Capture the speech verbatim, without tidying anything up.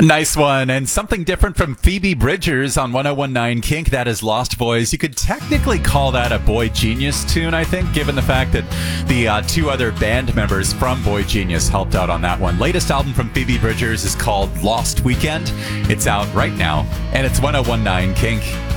Nice one. And something different from Phoebe Bridgers on one oh one nine Kink. That is Lost Boys. You could technically call that a Boy Genius tune, I think, given the fact that the uh, two other band members from Boy Genius helped out on that one. Latest album from Phoebe Bridgers is called Lost Weekend. It's out right now, and it's one oh one nine Kink.